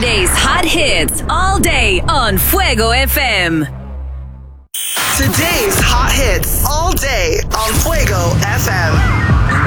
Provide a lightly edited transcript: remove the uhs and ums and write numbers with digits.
Today's hot hits all day on Fuego FM. Today's hot hits all